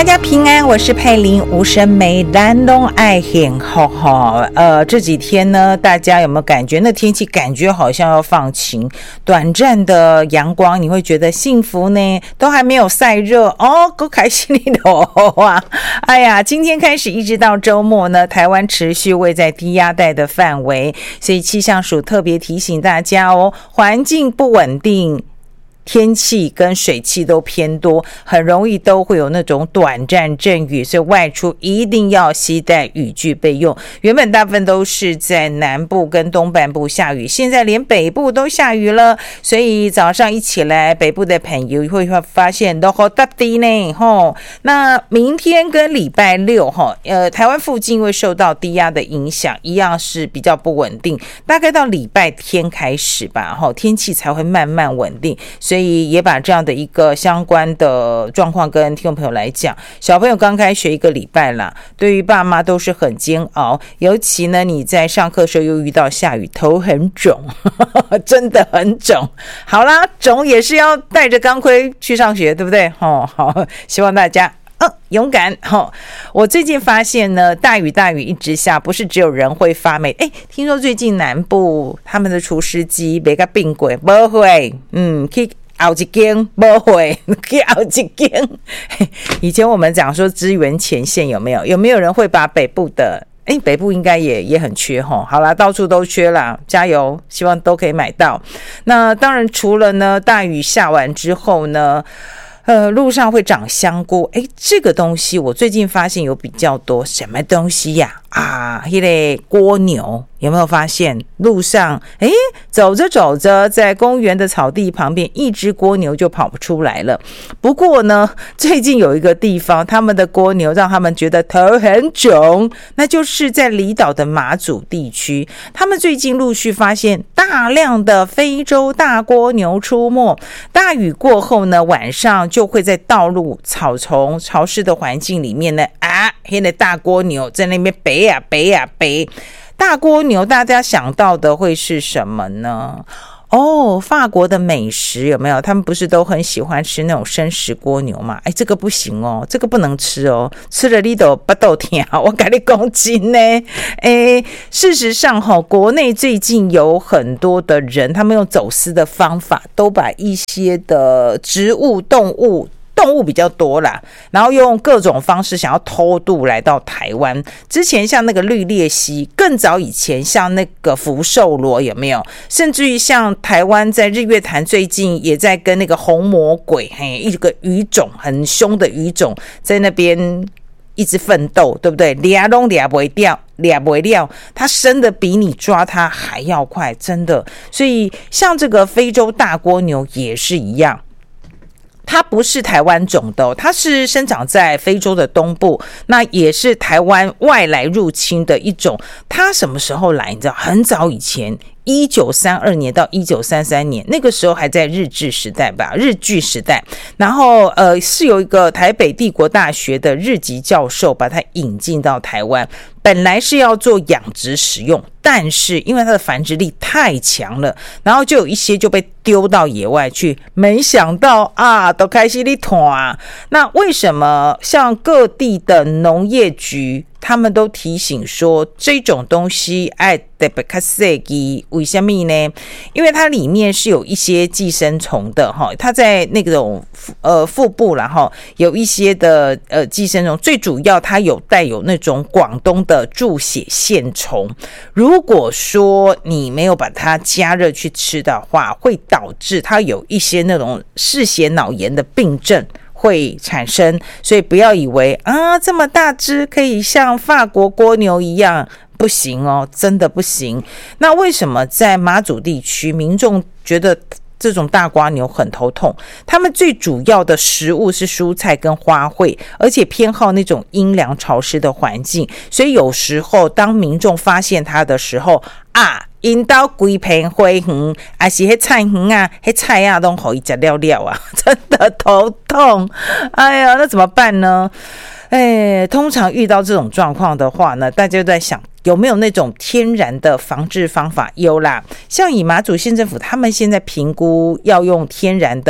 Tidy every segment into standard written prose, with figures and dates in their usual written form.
大家平安，我是佩玲。吴声梅蓝龙爱很好。这几天呢，大家有没有感觉那天气感觉好像要放晴，短暂的阳光，你会觉得幸福呢？都还没有晒热哦，够开心的啊！哎呀，今天开始一直到周末呢，台湾持续位在低压带的范围，所以气象署特别提醒大家哦，环境不稳定。天气跟水汽都偏多，很容易都会有那种短暂阵雨，所以外出一定要携带雨具备用。原本大部分都是在南部跟东半部下雨，现在连北部都下雨了，所以早上一起来，北部的朋友会发现都好大滴呢吼。那明天跟礼拜六哈，台湾附近会受到低压的影响，一样是比较不稳定，大概到礼拜天开始吧，天气才会慢慢稳定。所以也把这样的一个相关的状况跟听众朋友来讲，小朋友刚开学1个礼拜啦，对于爸妈都是很煎熬，尤其呢你在上课的时候又遇到下雨，头很肿真的很肿。好啦，肿也是要带着钢盔去上学，对不对？好，希望大家勇敢。我最近发现呢，大雨一直下，不是只有人会发霉。听说最近南部他们的除湿机没个病鬼，不会，去熬一间，不会去熬一间。以前我们讲说支援前线有没有人会把北部的？北部应该也很缺齁。好啦，到处都缺啦，加油，希望都可以买到。那当然，除了呢大雨下完之后呢，路上会长香菇。这个东西我最近发现有比较多。什么东西呀？那个蜗牛，有没有发现路上走着在公园的草地旁边，一只蜗牛就跑出来了。不过呢，最近有一个地方，他们的蜗牛让他们觉得头很肿，那就是在离岛的马祖地区，他们最近陆续发现大量的非洲大蜗牛出没。大雨过后呢，晚上就会在道路、草丛、潮湿的环境里面呢，那个大蜗牛在那边北啊。大蜗牛大家想到的会是什么呢？法国的美食有没有？他们不是都很喜欢吃那种生食蜗牛吗？这个不行哦，这个不能吃哦，吃了你都不豆甜，我给你公斤呢。事实上国内最近有很多的人，他们用走私的方法，都把一些的植物、动物比较多啦，然后用各种方式想要偷渡来到台湾。之前像那个绿鬣蜥，更早以前像那个福寿螺有没有？甚至于像台湾在日月潭最近也在跟那个红魔鬼，一个鱼种很凶的鱼种在那边一直奋斗，对不对？抓都抓不掉，抓不了，它生的比你抓它还要快，真的。所以像这个非洲大蜗牛也是一样。它不是台湾种的它是生长在非洲的东部，那也是台湾外来入侵的一种。它什么时候来？你知道，很早以前，1932年到1933年，那个时候还在日治时代吧，日据时代。然后是有一个台北帝国大学的日籍教授把它引进到台湾，本来是要做养殖使用，但是因为它的繁殖力太强了，然后就有一些就被丢到野外去，没想到都开始在团。那为什么像各地的农业局他们都提醒说这种东西特别较小只，为什么呢？因为它里面是有一些寄生虫的它在那种腹部啦有一些的寄生虫，最主要它带有那种广东的注血线虫。如果说你没有把它加热去吃的话，会导致它有一些那种嗜血脑炎的病症会产生。所以不要以为这么大只可以像法国蜗牛一样，不行哦，真的不行。那为什么在马祖地区民众觉得这种大蜗牛很头痛？他们最主要的食物是蔬菜跟花卉，而且偏好那种阴凉潮湿的环境，所以有时候当民众发现它的时候因到规片花园，还是那菜园那菜都可以吃了真的头痛。那怎么办呢？通常遇到这种状况的话呢，大家就在想有没有那种天然的防治方法？有啦，像以马祖县政府他们现在评估要用天然的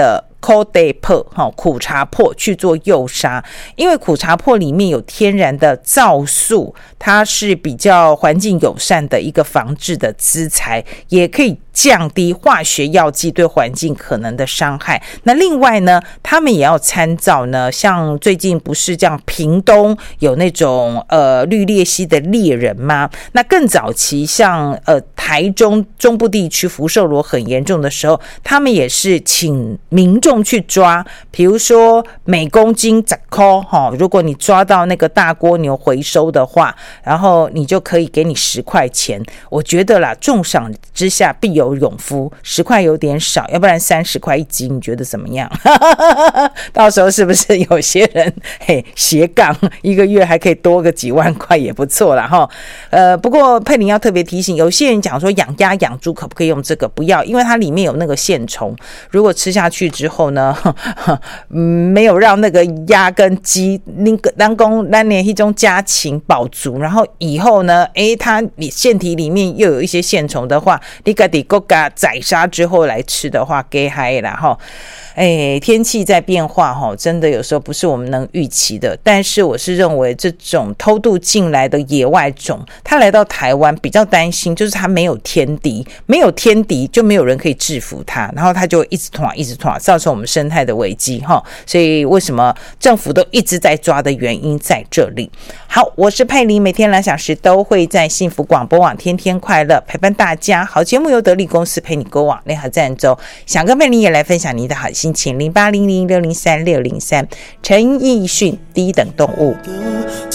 苦茶粕苦茶粕去做诱杀，因为苦茶粕里面有天然的皂素，它是比较环境友善的一个防治的资材，也可以降低化学药剂对环境可能的伤害。那另外呢，他们也要参照呢，像最近不是这样屏东有那种绿鬣蜥的猎人吗？那更早期像台中中部地区福寿螺很严重的时候，他们也是请民众去抓，比如说每公斤10块，如果你抓到那个大蜗牛回收的话，然后你就可以给你10块钱。我觉得啦，重赏之下必有勇夫，10块有点少，要不然30块一斤，你觉得怎么样？到时候是不是有些人斜杠一个月还可以多个几万块也不错啦齁。不过佩玲要特别提醒，有些人讲说养鸭养猪可不可以用这个？不要，因为它里面有那个线虫，如果吃下去之后呢，没有让那个鸭跟鸡当公那年一种家禽饱足，然后以后呢，它腺体里面又有一些线虫的话，你自己给它宰杀之后来吃的话，给嗨啦齁。天气在变化真的有时候不是我们能预期的，但是我是认为这种偷渡进来的野外种，它来到台湾比较担心，就是它没有天敌，没有天敌就没有人可以制服它，然后它就会一直拖，造成我们生态的危机所以为什么政府都一直在抓的原因在这里。好，我是佩玲，每天2小时都会在幸福广播网天天快乐陪伴大家。好节目由得力公司陪你购网联合赞助，想跟佩玲也来分享你的好心情，0800603603。陈奕迅低等动物。